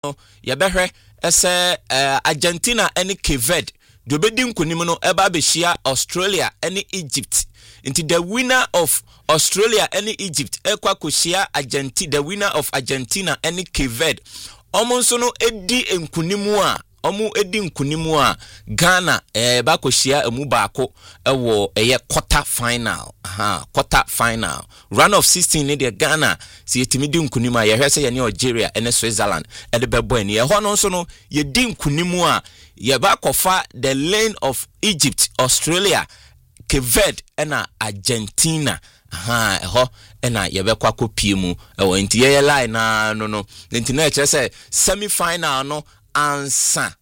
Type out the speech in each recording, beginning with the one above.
yɛbɛhwɛ ɛsɛ Argentina and Cape Verde do bedi nkunim no eba behia Australia and Egypt. Into the winner of Australia and Egypt ekwa koshia Argentina, the winner of Argentina and Cape Verde. Omonso no edi nkunimu a edi nkunimu a Ghana ba koshia emu baako ewo eye quarter final. Quarter final. Round of 16 ne de Ghana si yetimi di nkunimu a yehwese ye ne Algeria and Switzerland e de bebo eni. Ye ho no nso no ye di nkunimu a ye ba kofa the lane of Egypt, Australia, Cape Verde and Argentina. Eho ena yebekwa kopie mu ewo nti ye line na no nti na eche say semi final no ansa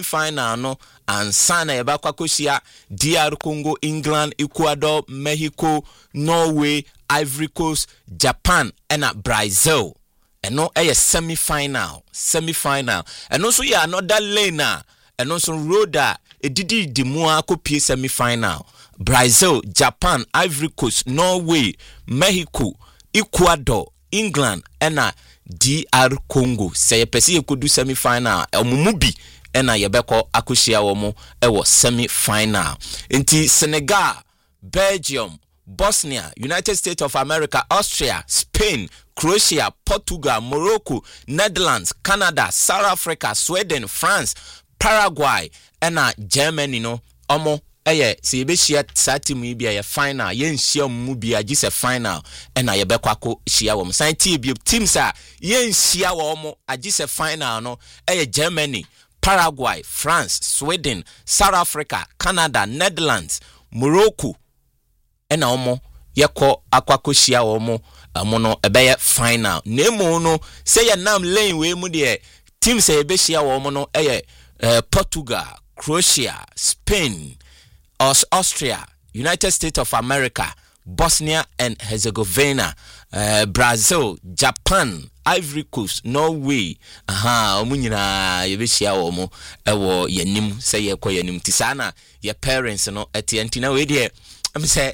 na yebekwa koshia DR Congo, England, Ecuador, Mexico, Norway, Ivory Coast, Japan and Brazil. Eno eye semi final and also ya another lane and also roda edidi di mu akopie semi final. Brazil, Japan, Ivory Coast, Norway, Mexico, Ecuador, England, and DR Congo. Say pesi ye could do semi-final. Mumubi ena yebeko akushia womo ewo semi-final. Inti Senegal, Belgium, Bosnia, United States of America, Austria, Spain, Croatia, Portugal, Morocco, Netherlands, Canada, South Africa, Sweden, France, Paraguay, ena Germany no omo si yebe shia sati mu bia ye final ye nshia mu bia gise final na ye bekwako shia wo santi bi teams a ye nshia wo mo agise final no Germany, Paraguay, France, Sweden, South Africa, Canada, Netherlands, Morocco na omo ye ko akwako shia wo mo no ebeye final nemo no say ye nam lane we mu de teams a yebe shia wo mo no Portugal, Croatia, Spain, Austria, United States of America, Bosnia and Herzegovina, Brazil, Japan, Ivory Coast, Norway. Omunyina yebeshia wo mo ewo yenim say ye kwa yenim tisana ye parents no etientina we de am say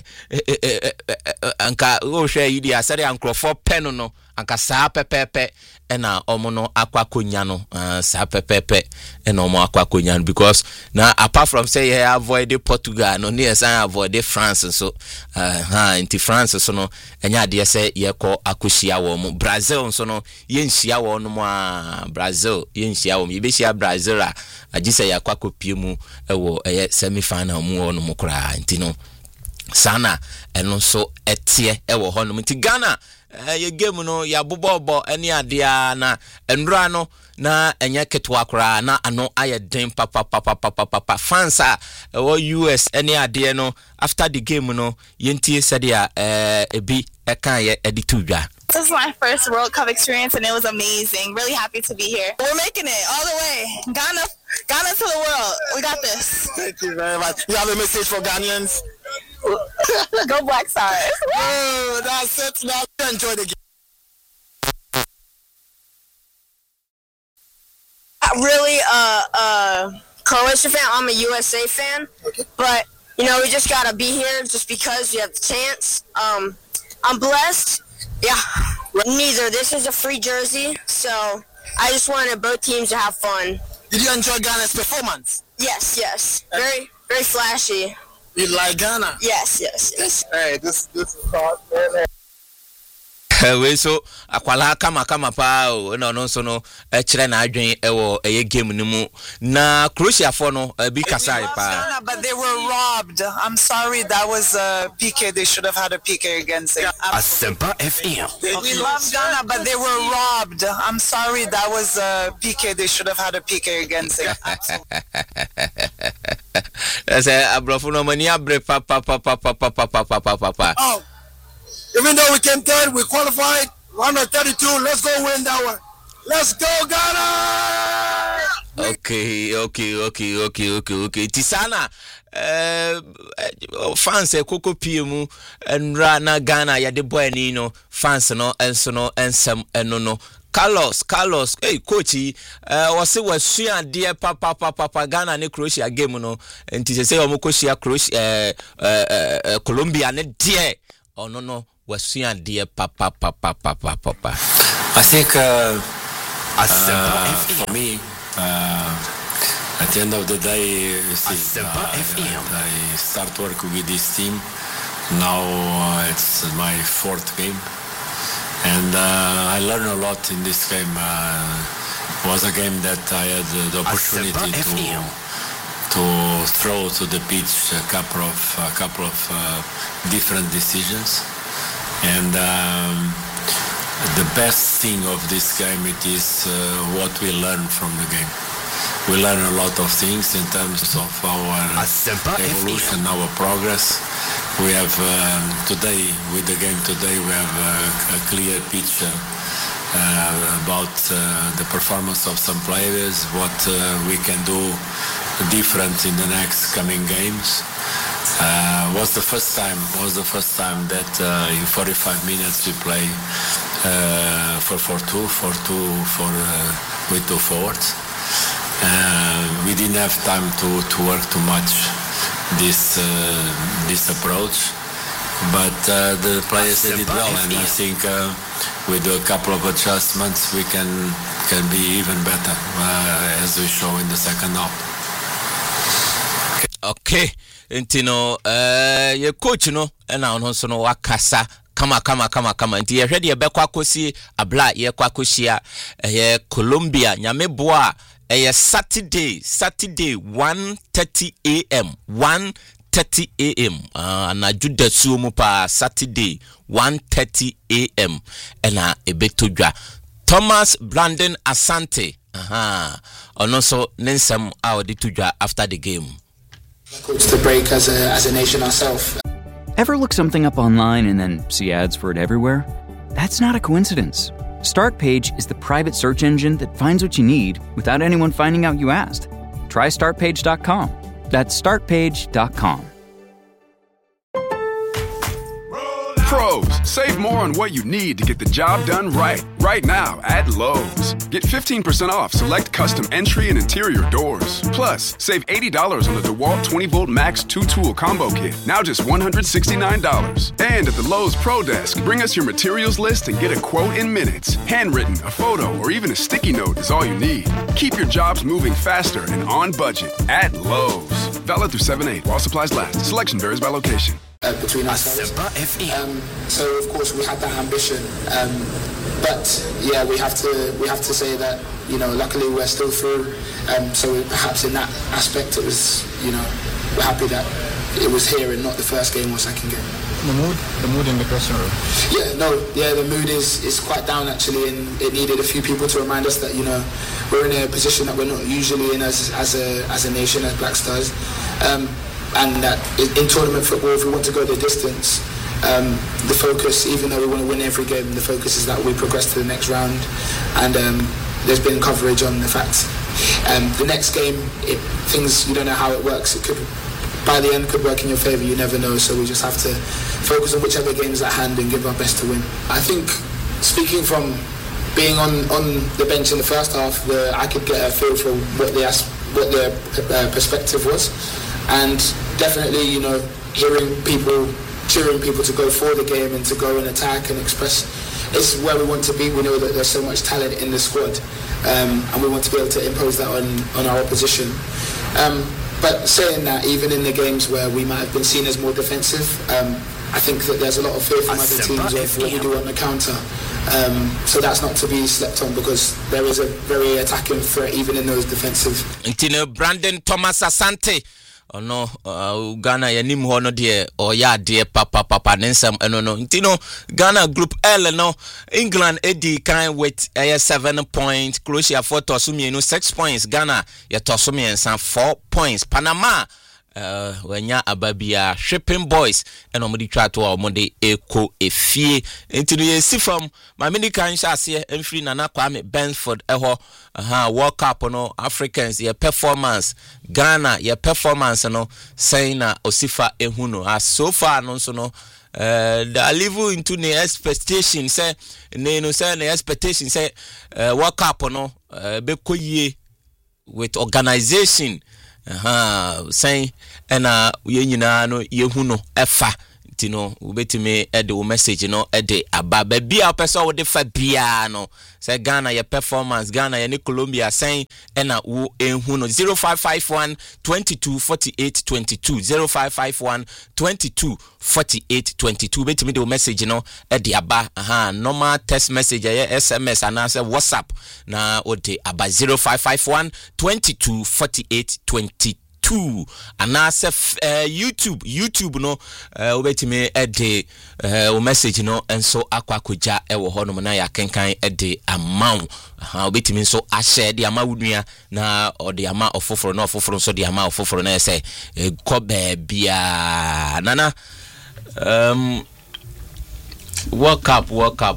anka wo hwe yidi asare ankrofo pen no anka saa pepepe ena omo no akwakonya no saa pepepe ena omo akwakonya because na apart from say you avoid Portugal no near say avoid France so inti France so no enya de say ye ko akoshia wo mo Brazil so no ye nhia wo no mo Brazil ye nhia wo ye be hia Brazil a agise ya kwakopie mu ewo semi final mu wo no mo kra inti no sana eno so etie ewo ho no nti Ghana ye game no ya bobobo eni adea na enra no na enye ketwa kra na ano aye den papa fans US eni ade no after the game no yentie said ya ebi eka ye editu dwa. This is my first World Cup experience and it was amazing. Really happy to be here. We're making it all the way. Ghana to the world. We got this. Thank you very much. You have a message for Ghanaians? Go Black Stars. Oh, that's it. Now enjoy the game. Really Croatia fan. I'm a USA fan. Okay. But you know, we just gotta be here just because we have the chance. I'm blessed. Yeah, neither. This is a free jersey, so I just wanted both teams to have fun. Did you enjoy Ghana's performance? Yes. Very flashy. You like Ghana? Yes. Hey, this is hard, man. We so akwala kama pa no so no kire na adwen ewo game ni mu na Croatia for no bi kasai pa but they were robbed. I'm sorry, that was a PK. They should have had a PK against it. Asempa FM. We love Ghana, but they were robbed. I'm sorry, that was a PK. They should have had a PK against it. That's a abrofo no mani abre pa. Oh. Even though we came third, we qualified. Round of 32. Let's go win that one. Let's go, Ghana! Okay. Tisana, fans koko piemu enra na Ghana ya de boy ni no fans no enso no ensem eno no Carlos hey coach wase wasua de papa Ghana ne Croatia game no enti say o mo koshia Croatia Colombia ne de no wasua de papa. I think For me, at the end of the day, I start working with this team. Now it's my 4th game, and I learned a lot in this game. It was a game that I had the opportunity to throw to the pitch a couple of different decisions, and the best thing of this game it is what we learn from the game. We learn a lot of things in terms of our evolution, our progress. We have today, with the game today, we have a clear picture about the performance of some players, what we can do different in the next coming games. Was the first time that in 45 minutes we play 4-4-2 with 2 forwards. We didn't have time to work too much this approach, but the players did it well, and I think with a couple of adjustments we can be even better as we show in the second half. Okay, Intino, your coach no na ono so no wakasa kama nti ye hwede ye bekwa kosi abla ye kwa kosia ye Colombia nyameboa Saturday 1:30 a.m. 1:30 a.m. Na juda sumu pa Saturday 1:30 a.m. ena ebetodwa Thomas Brandon Asante ono so nensem a odi tudwa after the game. It's the break as a nation ourselves. Ever look something up online and then see ads for it everywhere? That's not a coincidence. StartPage is the private search engine that finds what you need without anyone finding out you asked. Try StartPage.com. That's StartPage.com. Pros, save more on what you need to get the job done right. Right now at Lowe's. Get 15% off select custom entry and interior doors. Plus, save $80 on the DeWalt 20-volt Max 2-tool combo kit. Now just $169. And at the Lowe's Pro Desk, bring us your materials list and get a quote in minutes. Handwritten, a photo, or even a sticky note is all you need. Keep your jobs moving faster and on budget at Lowe's. Valid through 7/8 while supplies last. Selection varies by location. Between ourselves. So of course we had that ambition, but yeah, we have to say that, you know, luckily we're still through. So perhaps in that aspect it was, you know, we're happy that it was here and not the first game or second game. The mood in the dressing room. The mood is quite down actually, and it needed a few people to remind us that, you know, we're in a position that we're not usually in as a nation, as Black Stars. And that in tournament football, if we want to go the distance, the focus, even though we want to win every game, the focus is that we progress to the next round. And there's been coverage on the fact the next game, things, you don't know how it works. It could, by the end, could work in your favour. You never know. So we just have to focus on whichever game is at hand and give our best to win. I think, speaking from being on the bench in the first half, I could get a feel for what their perspective was. And definitely, you know, cheering people to go for the game and to go and attack and express, it's where we want to be. We know that there's so much talent in the squad, and we want to be able to impose that on our opposition. But saying that, even in the games where we might have been seen as more defensive, I think that there's a lot of fear from other teams of what we do on the counter. So that's not to be slept on, because there is a very attacking threat even in those defensive. Intino Brandon Thomas Asante. Ono Ghana yanim ho no de oya de papa nensam eno no ntino Ghana group L no England edi kan with 7 points, Croatia 4 tosumienu 6 points, Ghana ye tosumiensa 4 points, Panama wanya ababia Shipping Boys eno mudi twa to omode eko efie ntino ye sifam mamini kan hyase emfiri nana Kwame Benford eho World Cup no Africans ye performance, Ghana ye performance no saying na osifa ehuno as so far no so no the level into the expectation say no say the expectation say World Cup no be koyie with organization saying and ye nyina no ye hu no efa tino ubetime ede wo message no ede aba bia person wo de fa bia no say Ghana your performance Ghana ya ni Colombia saying ena wo enhu no 0551 2248 22 0551 2248 22 betime de wo message no ede aba normal text message ya SMS and say WhatsApp na ode aba 0551 2248 22 and YouTube no obetime ede o message no enso akwakoja ewo ho no na ya kenkan ede amount obetime nso a share de ama wunua na ode ama ofoforo na ofoforo so de ama ofoforo na say ko bia nana World Cup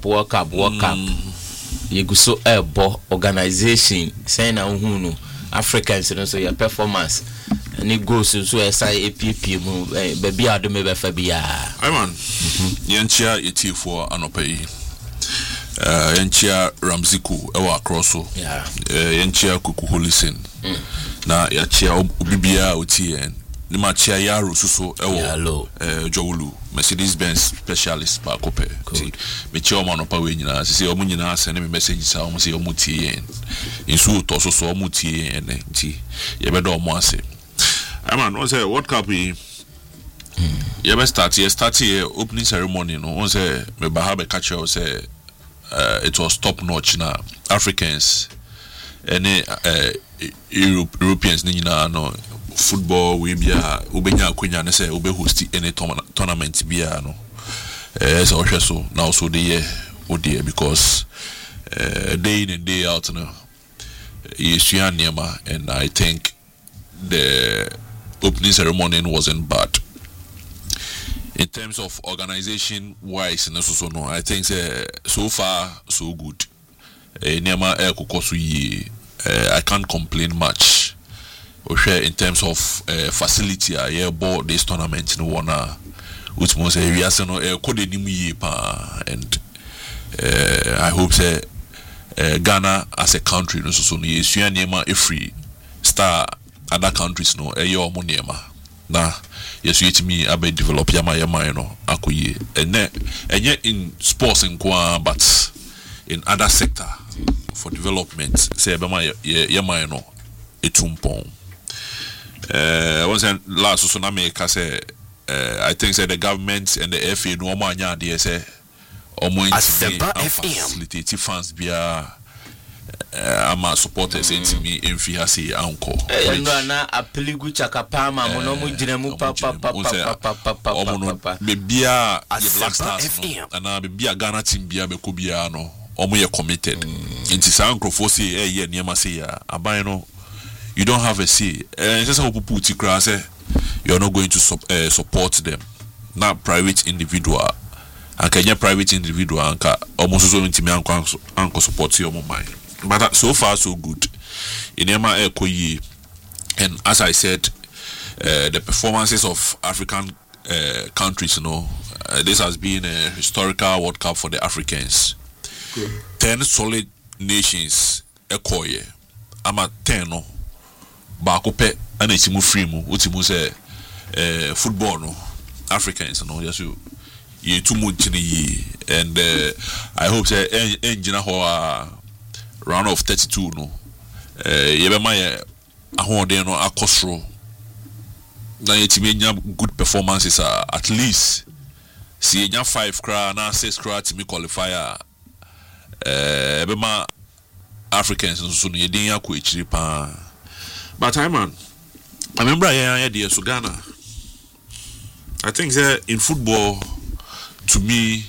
yeguso ebo organization say na uhunu Africans no so your performance any goals so say APP mu baby adome be fa bia I man yenchia eti for anopai yenchia Ramziku ewa acrosso yenchia Kuku Holisen na yachia obibia otien ni machia yaro suso ewo Jowulu Mercedes-Benz specialist ba kope me chia omo anopa we nyina se omo nyina send me message sa omo se omo tie insu to so omo tie ene ti ye be do omo ase man on say World Cup ye be start here opening ceremony no on say me bahabe catch you say it was top notch na Africans any Europeans ni nyina no football we bia ubenya akwanya ne say ube host any tournament bia no so now also the year odi because day in and day out no Yesua Niema, and I think the opening ceremony wasn't bad in terms of organization wise and also no I think so far so good Niema I can't complain much in terms of facility I bought this tournament in one which most areas no and I hope say Ghana as a country no so Yesua Niema a free star other countries no eyo mo niema na yesu yetimi abe develop yama no akoye enye in sports nkwa but in other sector for development say ebema yama no etumpon once last so na make say I think say the government and the FA no mo anya de say omo facilitate fans bia ama supporters me in Fihasi anko na apeligu chakapama mono mu jinemu papa bebia Black Stars na bebia Ghana team bia beko bia no omo ye committed into sankrofo say ye niema say ya aban no you don't have a say just how people put it say you're not going to support them not private individual and private individual anka almost so intimi anko support your mind. But so far so good in Emma Ekoyi, and as I said, the performances of African countries, this has been a historical World Cup for the Africans. 10 solid nations Ekoye, ama 10 no bakope ana isimu free mu utimu say football no Africans yes you too much and I hope say engine ho round of 32 no yebema ye ahode no akosro na yetime nya good performances at least see nya 5 kra na 6 kra to me qualifier ebema Africans so no yedin yakọ echiri pa but I remember I dey so Ghana I think that in football to me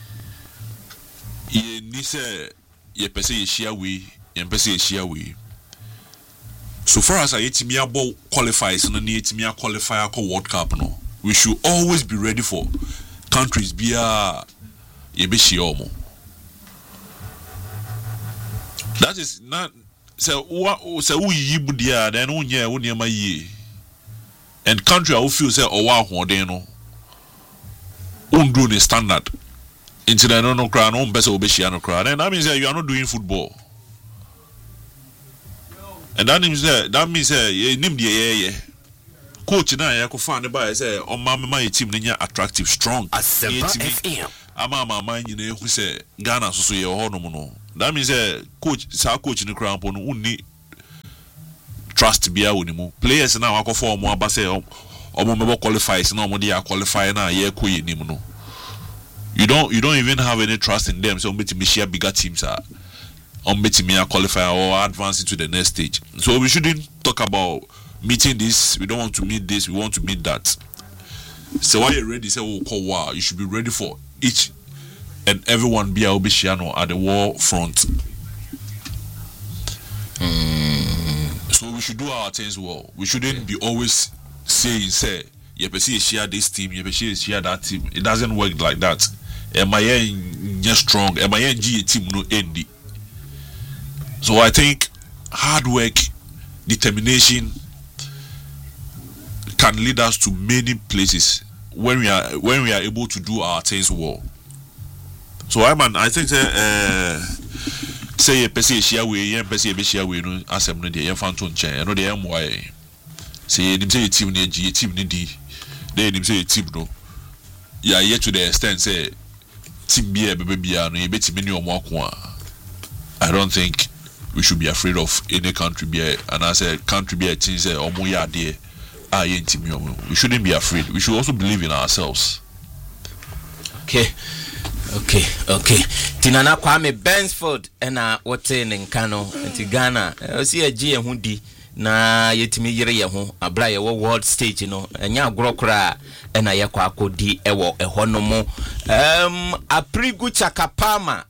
ye ni say ye pese ye share we ye pese ye share we so far as ayetimi abo qualifies no ni yetimi qualify for World Cup no we should always be ready for countries bia ye be share omo that is not so who yibu dia then unye wo niema yi and country I feel say owa hoden no undro standard into the no crowd no best obeshia no crowd and that means that you are not doing football and that means that you name the coach na ya ko fan ba say on my team nya attractive strong Asempa FM ama nyina ehu say Ghana so ye ho no no that means coach ni cramp no unni trust bia wonimu players na wa ko form aba say omo mebo qualifies na omo dey qualify na ye ko yenim no you don't even have any trust in them so omo share bigger teams are omo qualify or advance into the next stage. So we shouldn't talk about meeting this, we don't want to meet this, we want to meet that. So while you're ready, say wow, you should be ready for each and everyone be Shiano at the war front. So we should do our things well. We shouldn't be always saying, say, you share this team, you share that team. It doesn't work like that. MIN strong, MIN team no end. So I think hard work, determination can lead us to many places when we are able to do our things well. So I think say person share we person be share we no asem no dey fan to nchen no dey MY say nim say team na G team ni D dey nim say team no ya yet to the extent say team bia bia no e betimi ni omo ako I don't think we should be afraid of any country bia and as a country bia tin say omo ya dey we shouldn't be afraid. We should also believe in ourselves. Okay. Tinana Kwame Bensford ena wote nenkano nti Ghana osi agi ehun di na yetimi yire ye ho abra ye wo world stage no enya agorokora ena ye kwa akodi ewo ehono mo Aprigu Chakapama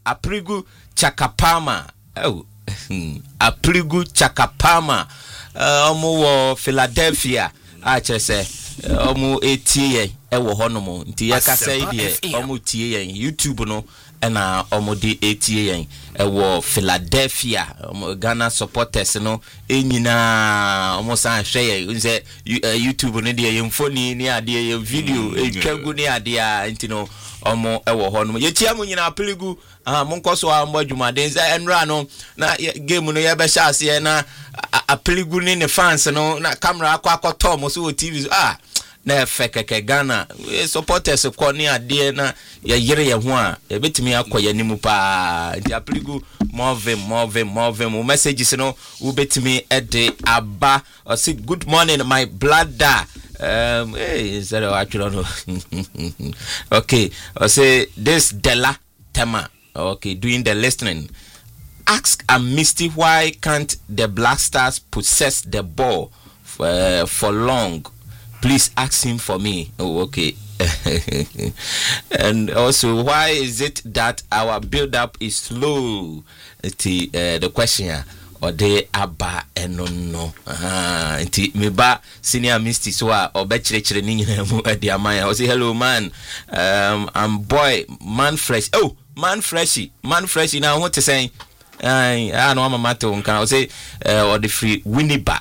Aprigu Chakapama omo wo Philadelphia achese omo etie ewo honomo nti yakasa ide omo tie YouTube no na omo de etie ewo Philadelphia omo Ghana supporters no enyina omo san hwe nse YouTube no de yemfoni ni ade ye video etwagu ni ade a nti no omo ewo honomo yetia mu nyina Aprigu monkoso ambo dwumaden ze enra no na game no ye be hyase na Aprigu ni ne fans no na camera akwa mo so TV na fekeke Ghana supporters ko ni ade na ye yire ye ho a ye betimi akoya nimu pa nti Aprigu more messages no u betimi ede aba or say good morning my brother is that actually no okay I say this Della Tema okay doing the listening. Ask Misty why can't the Black Stars possess the ball for long. Please ask him for me. Oh, okay. And also, why is it that our build-up is slow? The question or they aba enono. Me ba senior Misty so obechire ni mu ade amaya. I say hello man. I'm boy man fresh. Oh, man freshy now what to say? I know I'm a matter on say or the free Winniba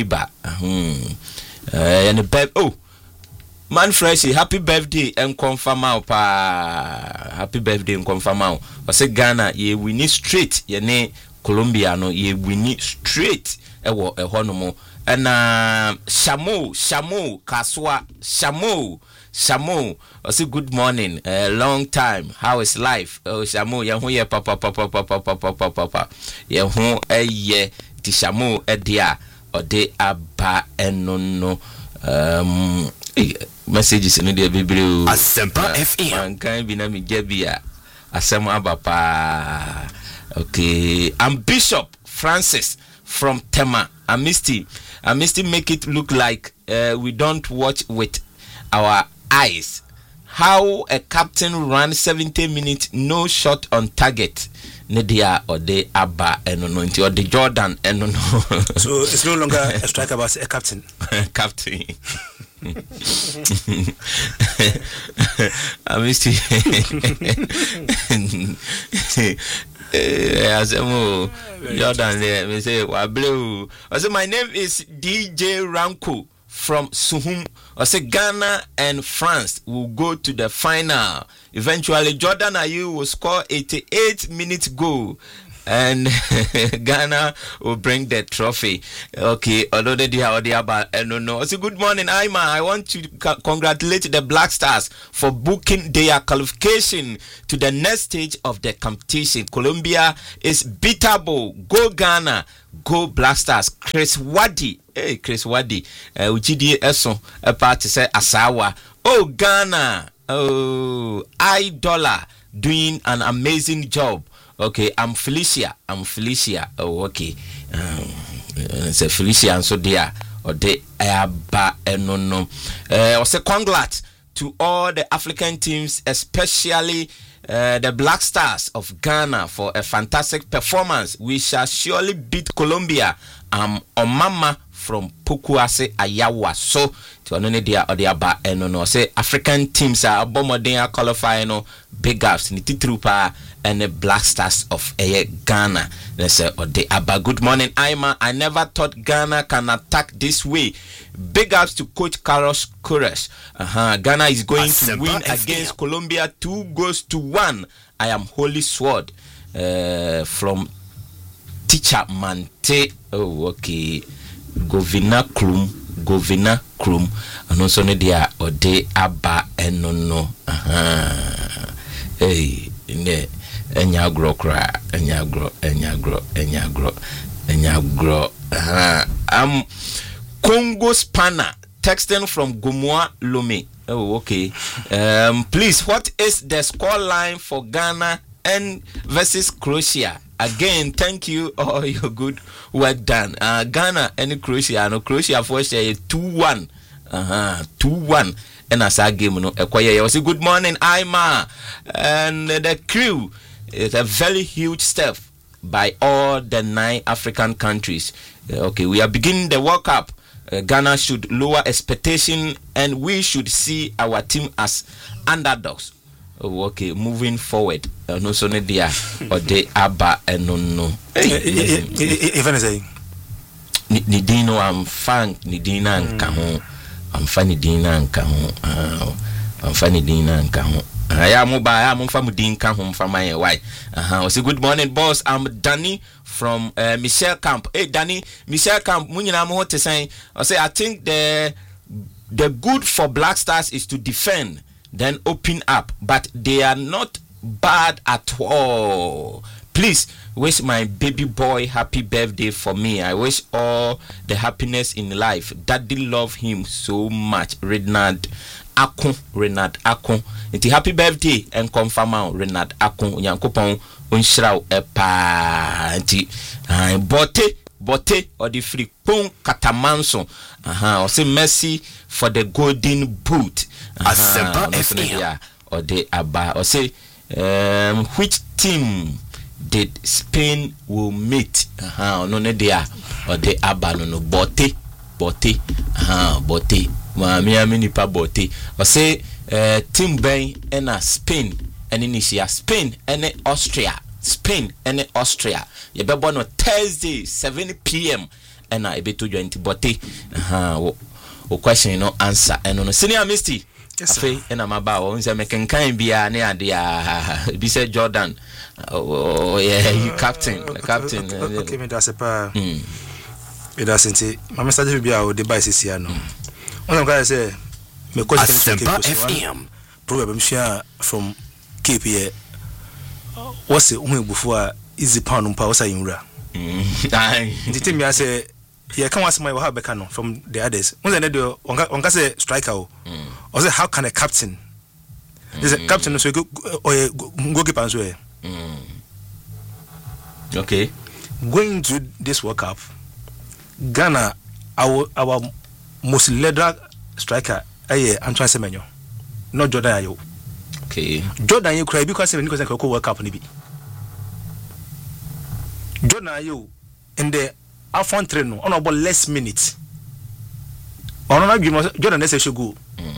and the man fresh happy birthday and confirm out happy birthday and confirm out I say Ghana ye winning straight ye ne Colombia no ye winning straight ewo ehonomo and Shamo Kaswa Shamo I say good morning long time how is life Shamo ya hu ye papa ya hu eye ti Shamo edia ode aba enono messages in the Bible Asempa FM kan bi na mi gebia asem abapa okay I'm Bishop Francis from Tema Misty make it look like we don't watch with our eyes. How a captain ran 70 minutes no shot on target. Nedia or the Abba and no or the Jordan and no. So it's no longer a striker but a captain. Captain. I missed Jordan there. Me say blue. I say my name is DJ Ranko from Suhum. I say Ghana and France will go to the final. Eventually, Jordan Ayew will score 88 minutes goal. and Ghana will bring the trophy. Okay, although they are about no. So good morning, Aima. I want to congratulate the Black Stars for booking their qualification to the next stage of the competition. Colombia is beatable. Go Ghana, go Black Stars. Chris Wadi, Ujidi Eso, a party say Asawa. Oh Ghana, oh $1 doing an amazing job. Okay, I'm Felicia. Oh, okay. Say Felicia and so there. Or they aba no. Also congrats to all the African teams, especially the Black Stars of Ghana for a fantastic performance. We shall surely beat Colombia. Omama from Pukuase Ayawa. So to anone dia odiaba no say African teams are bomodin qualifying no big ups ni titrupa and the Black Stars of Ghana. They say odiaba. Good morning, Aima. I never thought Ghana can attack this way. Big ups to Coach Carlos Queiroz. Ghana is going to win against Colombia 2-1. I am Holy Sword from Teacher Mante. Oh, okay. Govina Krum and also dia ode aba enono hey ne enyagro Congo Spanner texting from Gomoa Lome. Oh, okay. Please, what is the score line for Ghana and versus Croatia? Again, thank you all your good work done. Ghana and Croatia. No, Croatia for share 2-1. 2-1. And as a game, no, I say good morning, Aima, and the crew. It's a very huge step by all the 9 African countries. Okay, we are beginning the World Cup. Ghana should lower expectation, and we should see our team as underdogs. Oh, okay, moving forward. No so ne dia or de aba no. Even say Nidino I'm fan Nidina nka ho. I'm fan Nidina nka ho. I'm fan Nidina nka ho. Ya mo ba ya mo fa mudin nka ho mfa man why. Say good morning boss. I'm Danny from Michelle Camp. Hey Danny, Michelle Camp munyina mo te say I think the good for Black Stars is to defend, then open up, but they are not bad at all. Please wish my baby boy happy birthday for me. I wish all the happiness in life. Daddy love him so much. Renard Akon. It's happy birthday and confirm out Renard Akon. Yankopon unshraw epa. Bote or the free pon katamanso. Or say mercy for the golden boot. Or the aba or say which team did Spain will meet? No dia or the aba no bote. Miami pa bote. Or say team Ben and Spain and Inisia Spain and Austria. You be born on Thursday 7 p.m. and I be to join bote. O question no answer and no senior Misty. Yes, sir. And I'm about once I make kind be near the be said Jordan. Oh yeah, you captain. Okay, me that's a pa. It doesn't say Mama started to be our devices here no. What I'm gonna say me question FM problem share from Cape here. What's the only before easy pound on power saying ra. The thing me I say yeah, come ask my Wahabekano from the others. When they do on say striker or say how can a captain? There's a captain so go goalkeeper as well. Okay. Going to this World Cup, Ghana our most leader striker Antoine Semenyo. Not Jordan Ayew. Okay. Jordan Ayew cry because 70% World Cup ni bi. Jordan Ayew in the Alphon train no on about less minutes. On Jordan they say should go.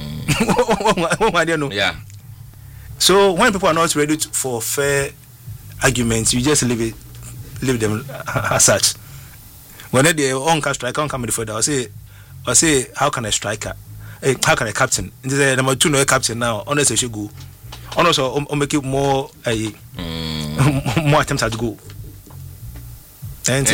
Yeah. So when people are not ready for fair arguments, you just leave them as such. When they on striker, on come further, I say how can a striker, how can a captain? The number 2 no captain now. Honestly, should go. Also, make it more more attempts at go. And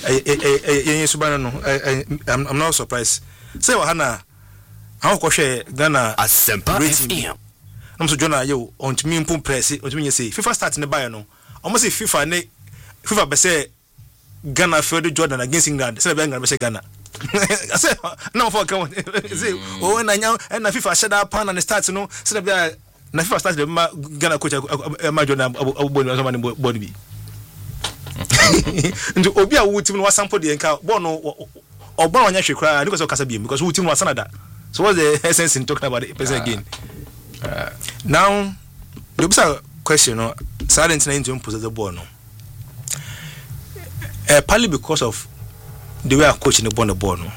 I'm not surprised. Say Hana, how could Ghana as Semper FM? I'm so Jonah, you on to me press it, or you say FIFA starting the Bayano. Almost if FIFA say Ghana further Jordan against England, say Ghana. I said, no, for come. Oh, and I know, and if FIFA shut up and starts, no, so that FIFA starts the Ghana coach, Jordan, body. Into Obia would team was sample the encounter, Bono or Bono cry because of Casabium, because who team was another. So, what's the essence in talking about it again? Now, the question, silence name to impose the Bono. Partly because of the way I coaching the Bono.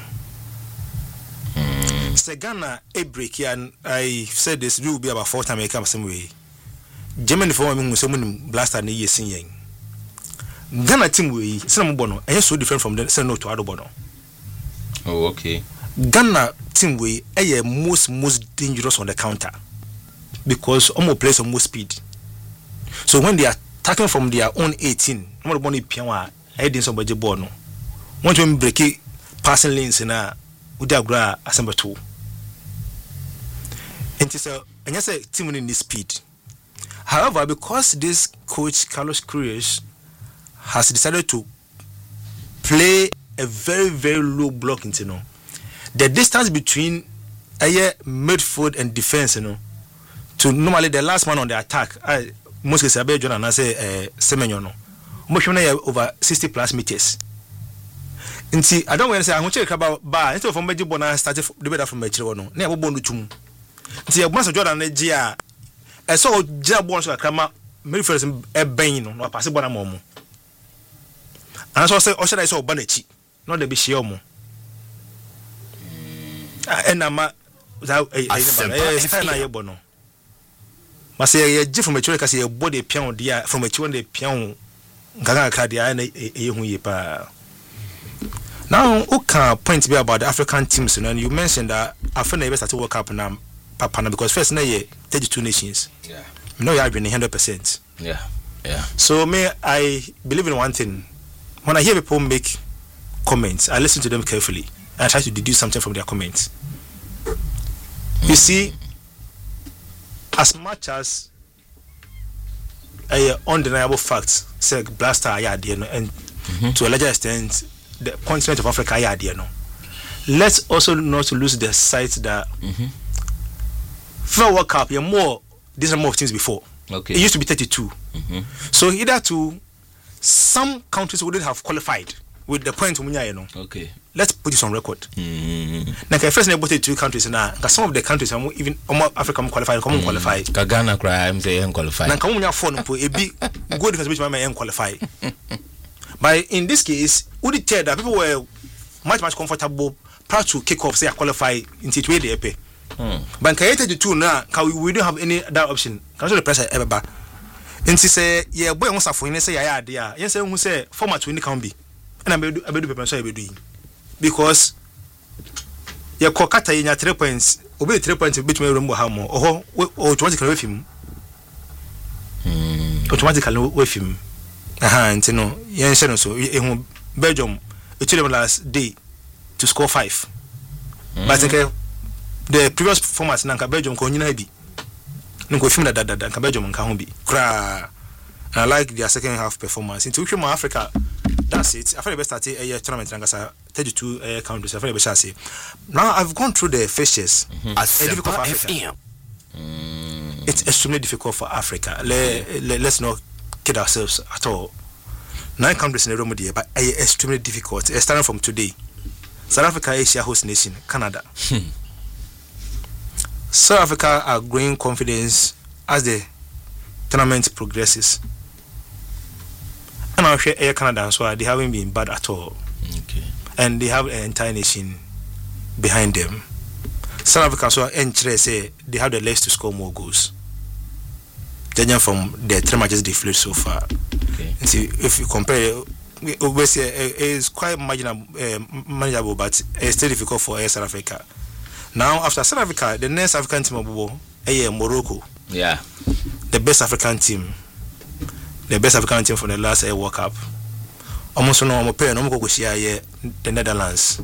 Ghana a break here, and I said this will be about 4 times I come some way. Germany for me, someone blast and ye singing. Ghana team way, some Bono, and so different from the no to other Bono. Oh, okay. Ghana team way, most dangerous on the counter because almost plays on most speed. So when they are attacking from their own 18, more than Pianwa, I didn't somebody Bono. Want to break it, passing lanes in a Udagra Assembly 2. And it's a team in this speed. However, because this coach Carlos Queiroz has decided to play a very, very low block, the distance between midfield and defense, to normally the last man on the attack, most cases Abe John and I say Semenyo, over 60 plus meters. And see, I don't want to say I'm going to check about bar instead of from Medjibona started the better from Mechirono. Never born to chum. See, a master Jordan Gia. I saw Jab once a crama, maybe first a bain or pass one momo. And so I said, or should I saw Banechi, not the Bishiomo. And I'm without a bono. Must say a different mature because a body piano dear from a 200 piano Gaga Cardia and a now, okay, point to be about the African teams, and you mentioned that African never started World Cup now, Papa, because first, 32 nations. Yeah. No, you have been 100%. Yeah. So, I believe in one thing. When I hear people make comments, I listen to them carefully and I try to deduce something from their comments. You see, as much as a undeniable fact, say Blaster, and to a larger extent, the continent of Africa, let's also not lose the sight that FIFA World Cup, these number of teams before. Okay. It used to be 32. So either some countries wouldn't have qualified with the point okay. Let's put this on record. Now, first name 32 countries now. Some of the countries are even Africa qualified, common qualify. Ghana cry, I'm saying qualified. Now, come on, your phone, a big good difference between my qualify. But in this case, would it tell that people were much comfortable proud to kick off, say, I qualify into it way pay. But created the two now, we don't have any other option. Can the pressure ever back? And she say, yeah, boy, wants for say, yeah, dear. Yes, who say, format when it can be. And I do paper, so I be doing. Because your Kokata in your 3 points, obey 3 points between Rumbo Hamo, or automatically with him. Automatically with him. And so Belgium, it took them last day to score 5. But the previous formats, Nanka Belgium, Koninabi, Nunko film that Belgium and Kahumbi. I like their second half performance. Into Africa, that's it. I feel the best at a tournament, 32 countries. I feel the best. Now I've gone through the fixtures. It's difficult for Africa. It's extremely difficult for Africa. Let's not kid ourselves at all. 9 countries in the room, but extremely difficult. Starting from today, South Africa is your host nation, Canada. South Africa are growing confidence as the tournament progresses. And I'll share Air Canada, so they haven't been bad at all. Okay. And they have an entire nation behind them. South Africa, so say they have the legs to score more goals. Judging from the 3 matches they played so far. Okay. See, if you compare, it's quite manageable, but it's still difficult for South Africa. Now, after South Africa, the next African team is Morocco. Yeah. The best African team from the last World Cup. almost no mo pay no mo go share the Netherlands.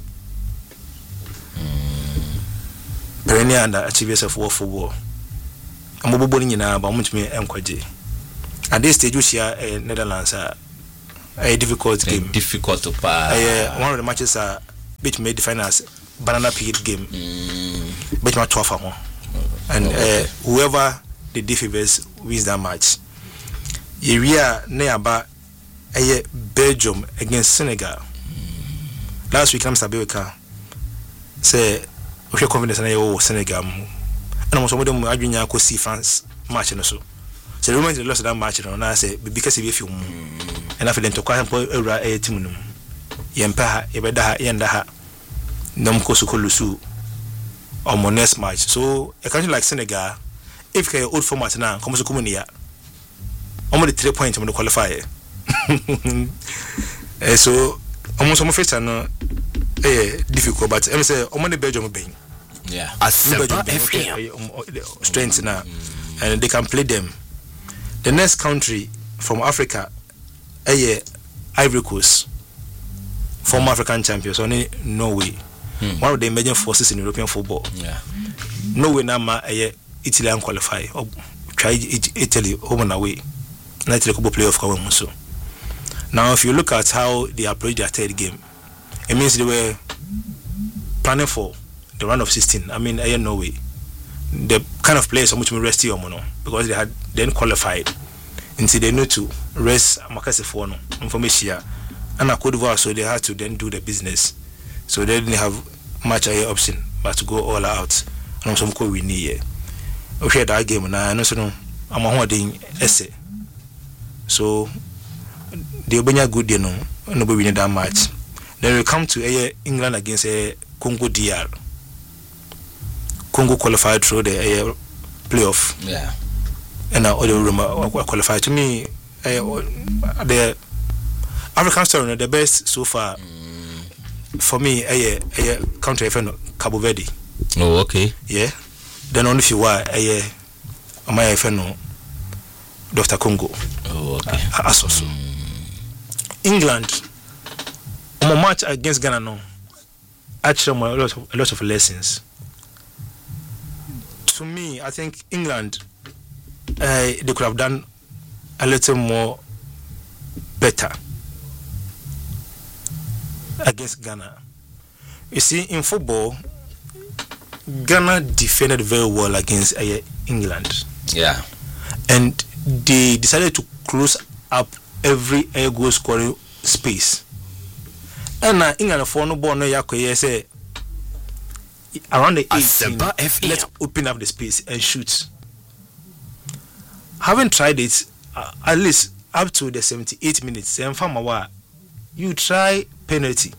Premier and achievers of war football. I'm bobo nyina ba mo tumi enkwaje. At this stage we share Netherlands a difficult game. Difficult to pass. One of the matches are which made the finals banana pit game. Which match 12 and whoever the defeats wins that match. Area nearby Belgium against Senegal. Last week I'm Sabioka say we have confidence in Senegal. And I'm some of them arguing I see France match and so. So the moment they lost that match, and I say because if you and I feel to quite a team. Yempa Ebedaha Yendaha Namko Sukolusu on my next match. So a country like Senegal, if you old format now, comes to Kumunia. Only 3 points on the qualifier. So almost on my face and difficult, but I'm say only Belgium being. Yeah, strength now, and they can play them. The next country from Africa, Ivory Coast, former African champions, only Norway. One of the emerging forces in European football. Yeah, Norway now Italy qualify or try Italy home and away. Not the couple playoff come so. Now, if you look at how they approach their third game, it means they were planning for the round of 16. I mean, Norway, the kind of players how much more rest here, because they had then qualified until they need to rest Makasi for no information. And Cote d'Ivoire, so they had to then do the business. So they didn't have much option but to go all out. And some could win here. Okay, that game now, I know I'm a holding essay. So they'll be a good day, no, nobody win that match. Then we come to England against Congo DR. Congo qualified through the playoff. Yeah. And now other room qualified. To me, the African story the best so far. For me, a country friend Cabo Verde. Oh, okay. Yeah. Then only if you were my friend Dr. Congo. Oh, okay. Also. England. On my match against Ghana, no. Actually, a lot of lessons. To me, I think England, they could have done a little more better against Ghana. You see, in football, Ghana defended very well against England. Yeah. And they decided to close up every goal scoring space. And England for no ball no yakoye say around the 18, let's open up the space and shoot. Having tried it at least up to the 78 minutes, and you try penalty.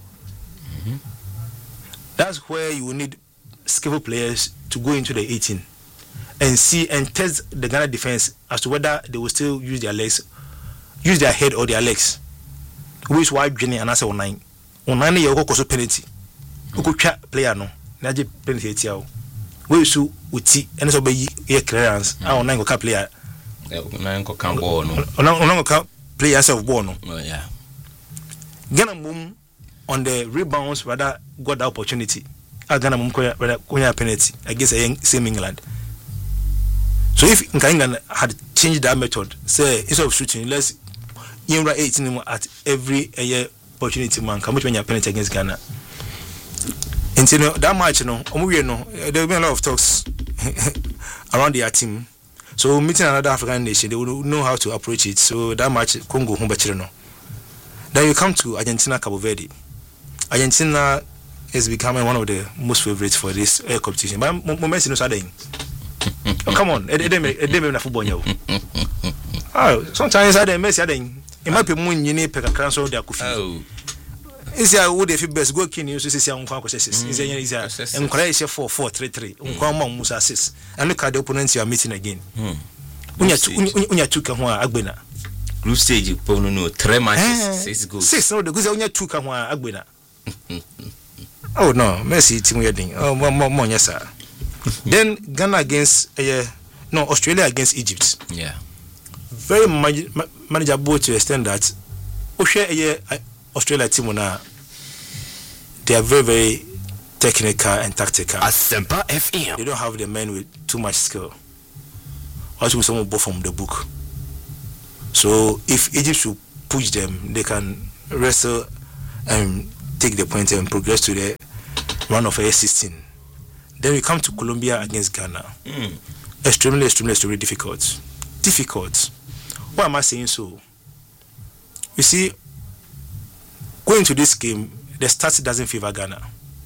That's where you will need skillful players to go into the 18 and see and test the Ghana defense as to whether they will still use their legs, use their head or their legs. Which why Jenny and answer 9. On 9 year go penalty. You could chat player no. Naji penalty etiao. We su uti and so be clearance. Our 9 go player. 9 go can ball no. On go players of ball no. Oh yeah. Ghana mum on the rebounds rather got the opportunity. Ghana mum konya penalty against same England. So if England had changed that method, say instead of shooting, let's 18 at every opportunity man come when you penalty against Ghana. Until that match, there will be a lot of talks around their team. So meeting another African nation, they will know how to approach it. So that match, Congo, then you come to Argentina, Cabo Verde. Argentina is becoming one of the most favorites for this competition. But Messi knows how they. Oh, come on, they make football. Oh, sometimes I don't Messi. It might be more you need to cancel their coffee. Is there would if you best go king you see uncle is there and Croatia 4-4-3-3 uncle Musa assist and look at the opponents you are meeting again. Unya took Agbena. Group stage no 3 matches 6 goals. 6 no the goals unya took Agbena. Oh no, Messi team wedding. Oh more yes sir. Then Ghana against Australia against Egypt. Yeah. Very manageable to extend that. Australia team now, they are very, very technical and tactical. Asempa FM. They don't have the men with too much skill. Also, someone bought from the book. So if Egypt should push them, they can wrestle and take the point and progress to the round of A16. Then we come to Colombia against Ghana. Extremely difficult. Why am I saying so? You see, going to this game, the stats doesn't favor Ghana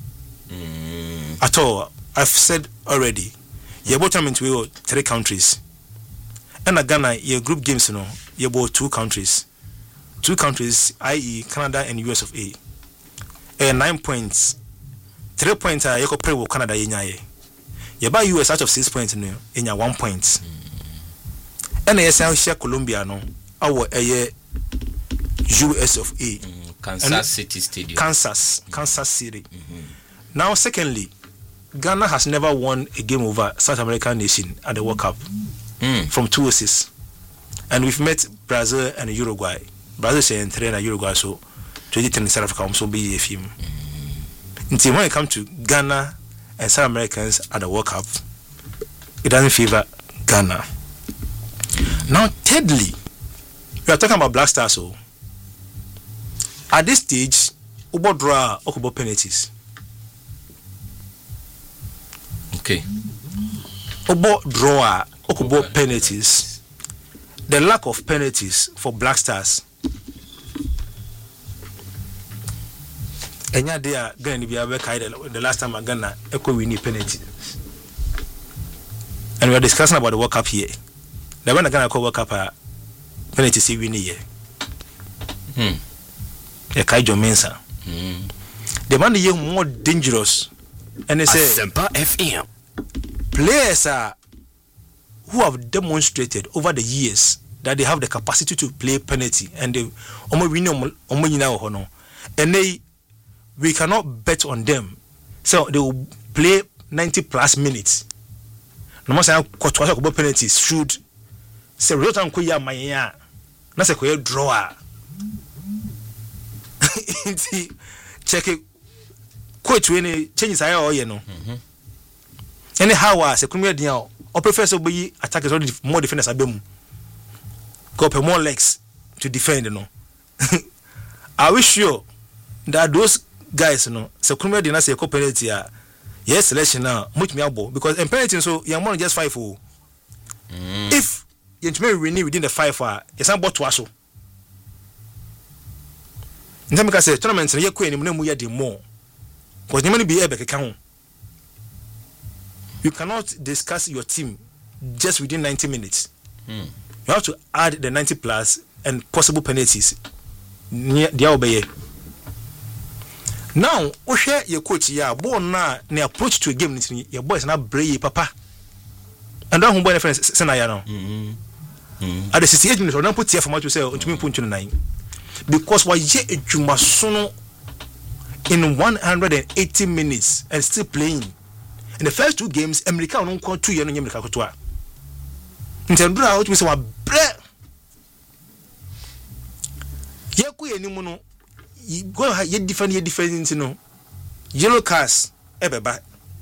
at all. I've said already, you're bottom into 3 countries. And Ghana, your group games, you're about 2 countries. 2 countries, i.e. Canada and US of A. 9 points. 3 points are you play with Canada in you buy US out of 6 points in 1 point. And I share Colombia no our US of A. Kansas City Stadium. Kansas City. Now secondly, Ghana has never won a game over South American nation at the World Cup from 2006. And we've met Brazil and Uruguay. Brazil saying 3 and Uruguay, so 2010 South Africa also be a film. Until when it comes to Ghana and South Americans at the World Cup, it doesn't favor Ghana. Now, thirdly, we are talking about Black Stars. So, at this stage, Ubo draw Okubo penalties. Okay. Ubo draw Okubo penalties. The lack of penalties for Black Stars. And they are going to be the last time Ghana echo winning penalty. And we are discussing about the World Cup here. The one Ghana World Cup penalty see winning here. The Kaijo Mensa. The man is more dangerous. And they say Asempa FM. Players who have demonstrated over the years that they have the capacity to play penalty and they and we cannot bet on them. So they will play 90 plus minutes. No matter how penalties should say result and kuya maya. Na se kuya draw. Check it. Coach when changes aya or you know. Anyhow, se kumia dia or professor be attackers or more defenders abem. Go per more legs to defend, you know. Are we sure that those guys, you know, so come here, say penalty, yes, selection now, much me abo because in penalty, so young man just 5-0. If you may renew within the 5 hour, it's about to also. In time, I say tournaments, you can't even know more because you may be able to count. You cannot discuss your team just within 90 minutes. You have to add the 90 plus and possible penalties. Now, we share your coach ya born na ne approach to a game your boys na brave papa. And don't who boy friends senaya now. At the 68 minutes, don't put here for much to say to me point 9. Because why ye Jumasono in 180 minutes and still playing. In the first 2 games, America don't call 2 years in America Kotua. Ntendura out we say wa bre. Ye ku ye ni mu no go ye different no. Yellow cards ebeba.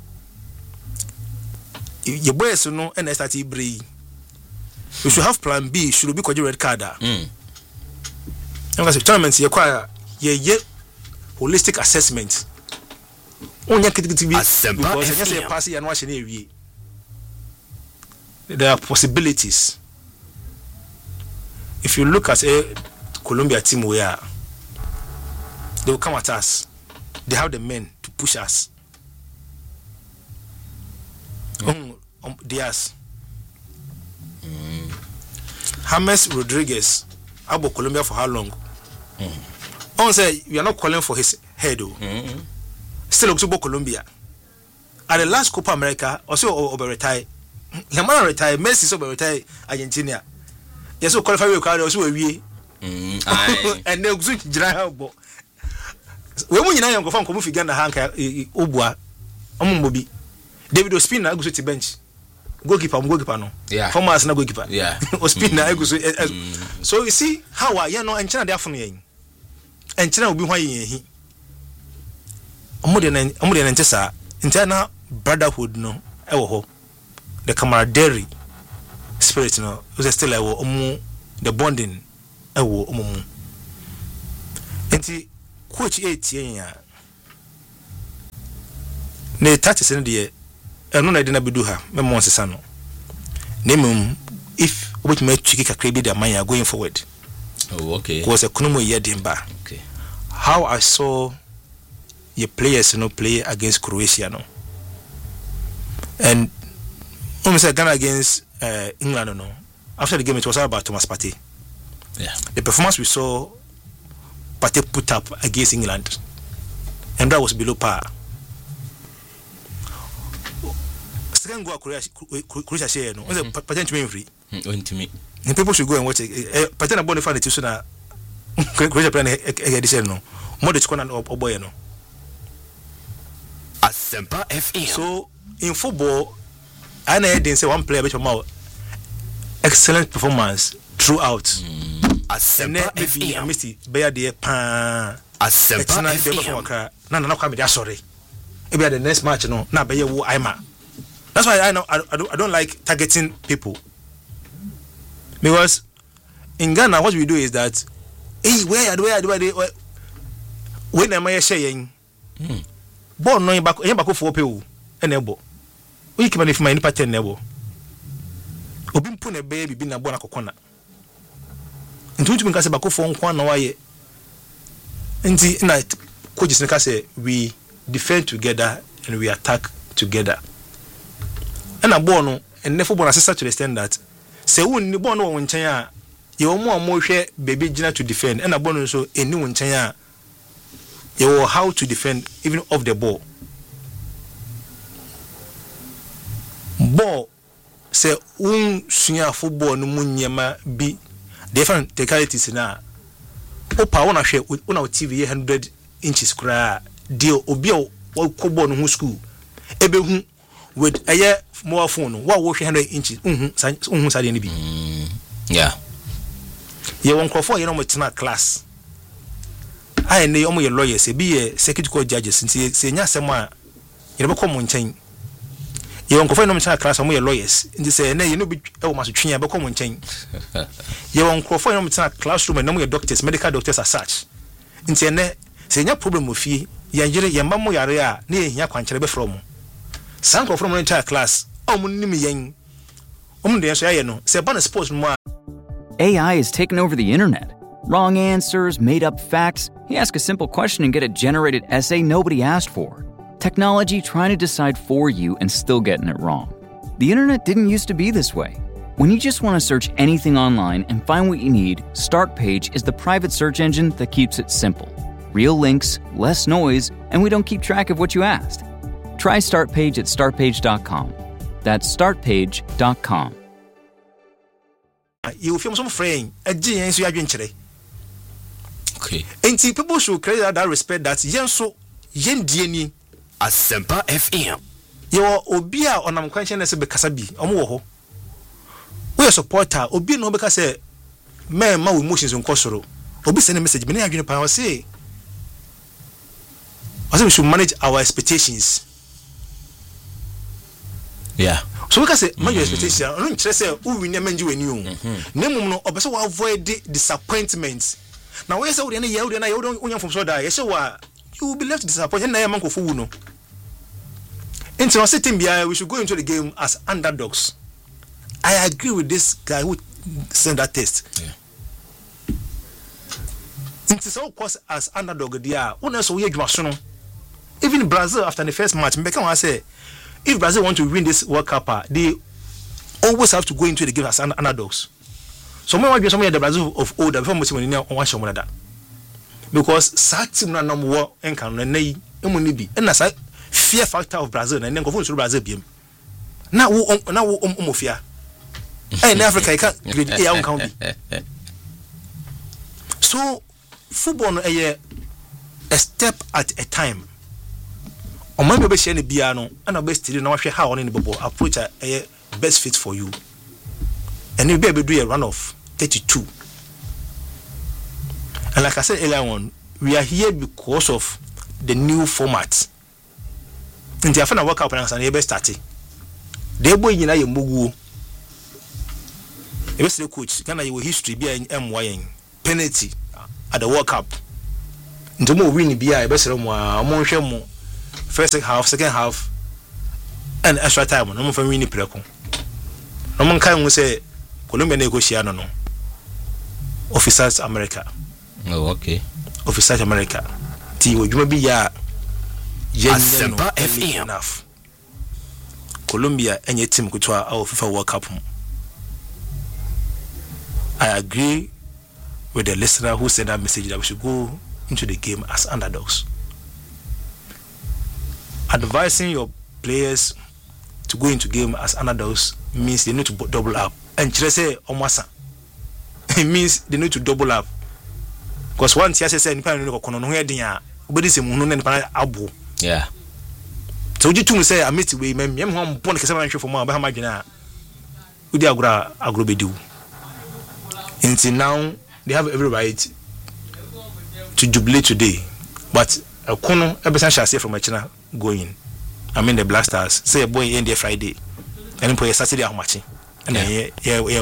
Ye boys no and start bre. We should have plan B, should be red card. I'm going to say tournaments ye kwa ye holistic assessment. Onya kititi bi because you say pass and watch any. There are possibilities. If you look at a Colombia team where they will come at us, they have the men to push us. Diaz, James Rodriguez, about Colombia for how long? On say we are not calling for his head. Still looks about Colombia. At the last Copa America, also over retired. Yamana retire, Messi so retire Argentina. Yes, so qualify we also we. And they go jira bo. We mu nyina yon go fam ko mu figa na hanka obua. Omomobi. David Ospina go to bench. Goalkeeper no. Yeah. Former Arsenal goalkeeper. Yeah. Ospina go so you see how you know and China dey afun yen. and China will be why he modern and Tessa internal brotherhood no ewo the camaraderie spirit no was still ewo the bonding ewo enti coach 8 ya ne tactics in the eno na de na bedu ha me mo nsesa no nemum if which may tricky kakra bi the man going forward. Oh, okay. Was a kunumu yedimba. Okay. How I saw your players play against Croatia no. And when we said Ghana against England no. After the game it was all about Thomas Partey. Yeah. The performance we saw Partey put up against England, and that was below par. Second goal Croatia share no. Partey to be free. And people should go and watch it. Partey na bond fan it so na Croatia plan edition no. More the corner or boy no. Asempa FM. So in football, I didn't say one player which was excellent performance throughout. Asempa FM. Misty bear the pan. Asempa FM. No come there sorry. Maybe the next match no. Na be wo Aima. That's why I don't like targeting people. Because in Ghana what we do is that hey where when am I sharing? Ball no back for people enable. We keep if my nipa 10 nebo. Obi mpu na baby bi na ball na kokona. Nti ntumi nka se back for nkwa na waye. Nti na coaches nka say we defend together and we attack together. And a ball no and never ball assist to the extent that say won ni ball no won nchen a ye wo mo hwe baby gina to defend and a ball no so eni won nchen a ye wo how to defend even off the ball. Ball say sunya football no munyema bi different technicalities na opa wona hwe wona TV 100 inches kura deal obi o ko no school ebehu with a mobile phone what wash 100 inches sade ni bi yeah ye won crofo ye no mo tina class ai ne omo ye lawyers e bi ye circuit court judges nti se nya asem a ye be kom nchen ye won crofo no mo tina class omo ye lawyers nti se na ye no bi e wo maso twen be kom nchen ye won crofo no mo tina classroom no mo ye doctors medical doctors as such nti ne se nya problem ofie ye yire ye mammo yare a na ye hia kwankere be from Sanko from an entire class. AI is taking over the internet. Wrong answers, made up facts. You ask a simple question and get a generated essay nobody asked for. Technology trying to decide for you and still getting it wrong. The internet didn't used to be this way. When you just want to search anything online and find what you need, Startpage is the private search engine that keeps it simple. Real links, less noise, and we don't keep track of what you asked. Try Startpage at startpage.com. That's startpage.com. You feel some frame a GN so you okay. And people should credit that respect that yen so yen dieni Asempa FM. You obia on am consciousness be kasabi omo ho. We supporter obi no be ka say men ma emotions nko soro. Obi send a message me na adwene pa say we should manage our expectations. Yeah. So we can say manage your expectations. I don't say who we never manage when you. Nemum no obese we avoid disappointments. Now we say we na you don't from so that you say you will be left disappointed na man ko fu no. Into our sitting bia we should go into the game as underdogs. I agree with this guy who sent that test. Yeah. Into so course as underdog dia, una so we adwaso no. Even Brazil after the first match, Mbeka wan say if Brazil want to win this World Cup, they always have to go into the game as underdogs. So when we some of the Brazil of old before we see on one show that. Because that team na number 1 enkan na nay emuni bi. And na fear factor of Brazil na nko fun so Brazil biem. Na wo fear. In Africa you can't grade A on count B. So football no a step at a time. On my baby share the piano and a best to know how on in the bubble approach a best fit for you. And you be do a run of 32. And like I said earlier on, we are here because of the new format. In the World Cup and the started. They boy in a mugu. If the coach, can I history be an MY penalty at the World Cup? Into more winning be a best more first half, second half, and extra time. No more for winning Preco. No one can say Columbia negotiation no. Officers America. Oh, okay. Officers America. Ti wo dwuma bi ya Asempa FM enough. Colombia enye team kutwa our FIFA World Cup. I agree with the listener who sent that message that we should go into the game as underdogs. Advising your players to go into game as underdogs means they need to double up. And say omwasa. It means they need to double up. Because once you say nipa no ko no ho din a obedi se mu no nipa abo. Yeah. So you too say I meet we mem ho mbon kese man hwe for mo ba ha madwena a udi agro bedu. Until now they have every right to jubilate today, but a kono ebesan shall say from China going. I mean the Black Stars say boy in there Friday and play Saturday how much and